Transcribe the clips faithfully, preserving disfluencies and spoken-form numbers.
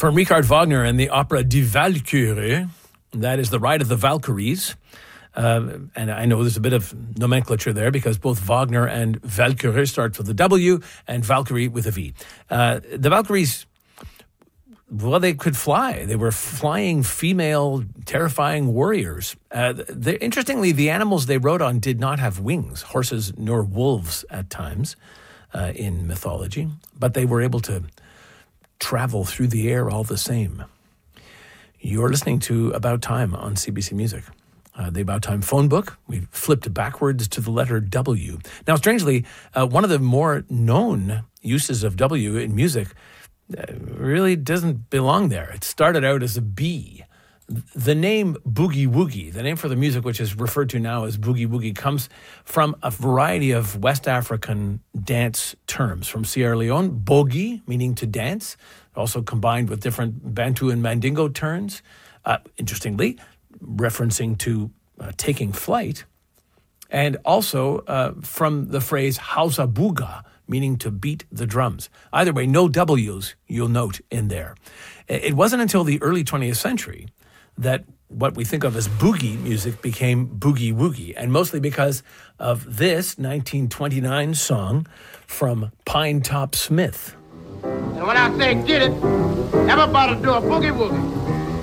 From Richard Wagner and the opera Die Walküre, that is the Ride of the Valkyries. Uh, and I know there's a bit of nomenclature there because both Wagner and Walküre starts with a W and Valkyrie with a V. Uh, the Valkyries, well, they could fly. They were flying female, terrifying warriors. Uh, interestingly, the animals they rode on did not have wings, horses nor wolves at times uh, in mythology, but they were able to travel through the air all the same. You're listening to About Time on C B C Music. Uh, the About Time phone book, we flipped backwards to the letter W. Now, strangely, uh, one of the more known uses of W in music uh, really doesn't belong there. It started out as a B. The name Boogie Woogie, the name for the music which is referred to now as Boogie Woogie, comes from a variety of West African dance terms. From Sierra Leone, bogi, meaning to dance, also combined with different Bantu and Mandingo turns. Uh, interestingly, referencing to uh, taking flight, and also uh, from the phrase Hausa Buga, meaning to beat the drums. Either way, no W's, you'll note in there. It wasn't until the early twentieth century that what we think of as boogie music became boogie woogie, and mostly because of this nineteen twenty-nine song from Pine Top Smith. And when I say get it, everybody do a boogie woogie.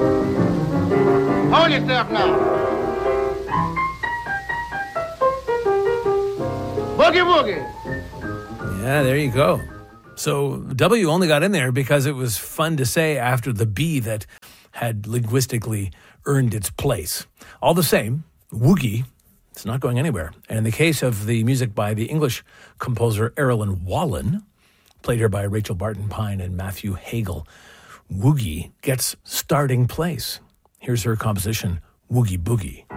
Hold yourself now. Boogie woogie. Yeah, there you go. So W only got in there because it was fun to say after the B that had linguistically earned its place. All the same, woogie, it's not going anywhere. And in the case of the music by the English composer Erilyn Wallen, played here by Rachel Barton Pine and Matthew Hagel, woogie gets starting place. Here's her composition, Woogie Boogie.